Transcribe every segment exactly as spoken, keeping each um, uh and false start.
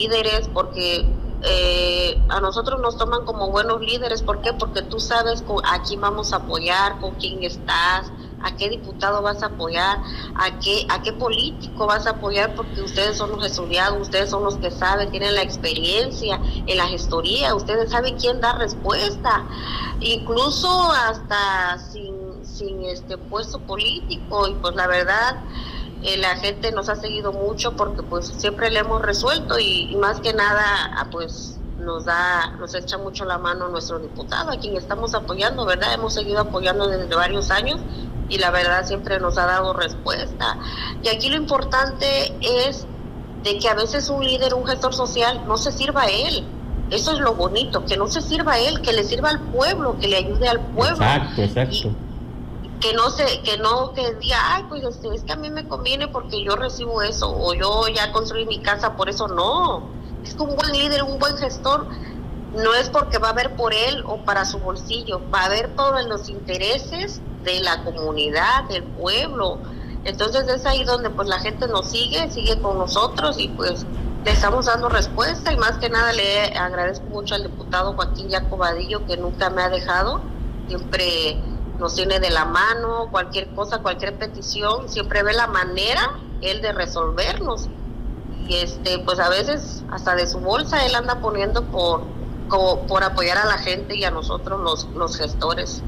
líderes, porque eh, a nosotros nos toman como buenos líderes. ¿Por qué? Porque tú sabes con, a quién vamos a apoyar, con quién estás, a qué diputado vas a apoyar, a qué, a qué político vas a apoyar, porque ustedes son los estudiados, ustedes son los que saben, tienen la experiencia en la gestoría, ustedes saben quién da respuesta, incluso hasta sin, sin este puesto político. Y pues la verdad, eh, la gente nos ha seguido mucho porque pues siempre le hemos resuelto, y, y más que nada pues nos da, nos echa mucho la mano nuestro diputado, a quien estamos apoyando, ¿verdad? Hemos seguido apoyando desde varios años, y la verdad siempre nos ha dado respuesta. Y aquí lo importante es de que a veces un líder, un gestor social, no se sirva a él. Eso es lo bonito, que no se sirva a él, que le sirva al pueblo, que le ayude al pueblo. Exacto, exacto. Y que no se, que no que diga, ay, pues este, es que a mí me conviene porque yo recibo eso, o yo ya construí mi casa, por eso no. Es que un buen líder, un buen gestor, no es porque va a ver por él o para su bolsillo, va a ver todos los intereses de la comunidad, del pueblo. Entonces es ahí donde pues la gente nos sigue, sigue con nosotros, y pues le estamos dando respuesta. Y más que nada le agradezco mucho al diputado Joaquín Jacobadillo, que nunca me ha dejado, siempre nos tiene de la mano, cualquier cosa, cualquier petición, siempre ve la manera él de resolvernos. Y este pues a veces hasta de su bolsa él anda poniendo por como por apoyar a la gente y a nosotros los, los gestores.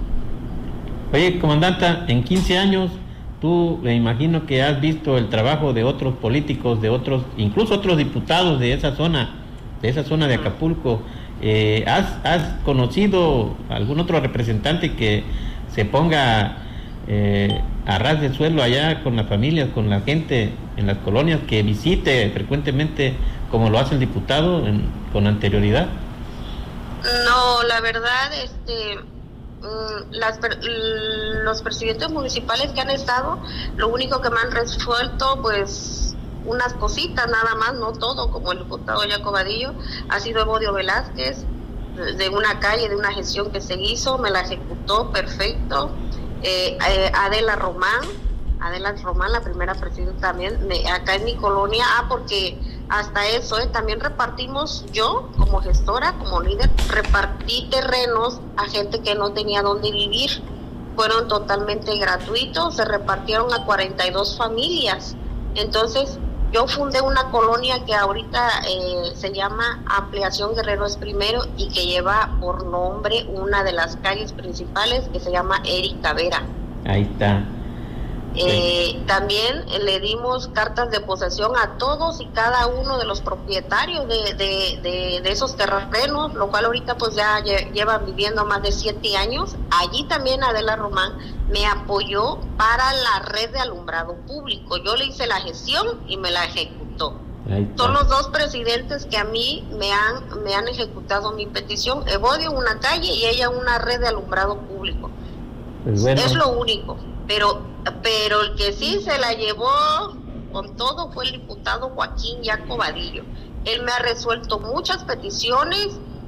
Oye, comandanta, en quince años tú me imagino que has visto el trabajo de otros políticos, de otros, incluso otros diputados de esa zona, de esa zona de Acapulco. Eh, ¿has, ¿Has conocido algún otro representante que se ponga eh, a ras de suelo allá con las familias, con la gente en las colonias, que visite frecuentemente como lo hace el diputado en, con anterioridad? No, la verdad, este, las, los presidentes municipales que han estado, lo único que me han resuelto, pues, unas cositas nada más, no todo, como el diputado Jacobadillo, ha sido Evodio Velázquez, de una calle, de una gestión que se hizo, me la ejecutó perfecto. eh, eh, Adela Román, Adela Román, la primera presidenta también, me, acá en mi colonia, ah, porque hasta eso, eh, también repartimos, yo como gestora, como líder, repartí terrenos a gente que no tenía dónde vivir, fueron totalmente gratuitos, se repartieron a cuarenta y dos familias. Entonces yo fundé una colonia que ahorita eh, se llama Ampliación Guerreros Primero, y que lleva por nombre una de las calles principales, que se llama Erika Vera. Ahí está. Eh, también le dimos cartas de posesión a todos y cada uno de los propietarios de, de, de, de esos terrenos, lo cual ahorita pues ya llevan viviendo más de siete años. Allí también Adela Román me apoyó para la red de alumbrado público. Yo le hice la gestión y me la ejecutó. Son los dos presidentes que a mí me han me han ejecutado mi petición. Evodio una calle y ella una red de alumbrado público. Pues bueno. Es lo único. Pero pero el que sí se la llevó con todo fue el diputado Joaquín Jacobadillo. Él me ha resuelto muchas peticiones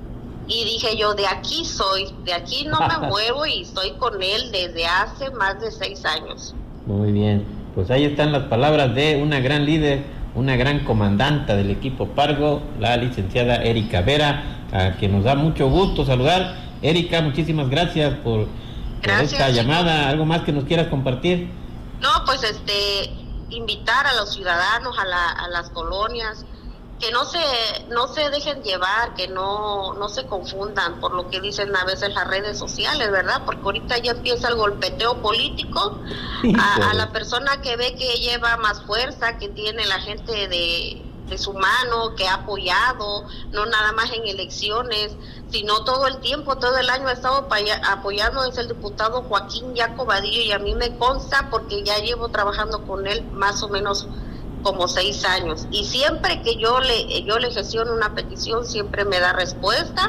y dije yo, de aquí soy, de aquí no me muevo, y estoy con él desde hace más de seis años. Muy bien, pues ahí están las palabras de una gran líder, una gran comandanta del equipo Pargo, la licenciada Erika Vera, a quien nos da mucho gusto saludar. Erika, muchísimas gracias por, gracias, por esta chicos. llamada. ¿Algo más que nos quieras compartir? No, pues este, invitar a los ciudadanos, a, la, a las colonias, que no se no se dejen llevar, que no no se confundan por lo que dicen a veces las redes sociales, ¿verdad? Porque ahorita ya empieza el golpeteo político a, a la persona que ve que lleva más fuerza, que tiene la gente de, de su mano, que ha apoyado, no nada más en elecciones, sino todo el tiempo, todo el año ha estado apoyando, es el diputado Joaquín Jacobadillo, y a mí me consta porque ya llevo trabajando con él más o menos como seis años, y siempre que yo le yo le gestiono una petición siempre me da respuesta.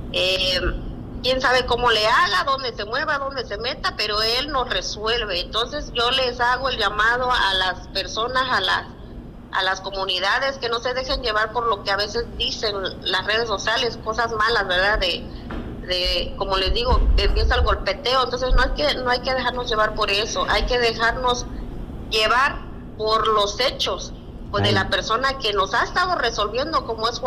Eh, quién sabe cómo le haga, dónde se mueva, dónde se meta, pero él nos resuelve. Entonces yo les hago el llamado a las personas, a las a las comunidades, que no se dejen llevar por lo que a veces dicen las redes sociales, cosas malas, ¿verdad? De, de como les digo, empieza el golpeteo. Entonces no hay que no hay que dejarnos llevar por eso, hay que dejarnos llevar por los hechos, pues de la persona que nos ha estado resolviendo, como es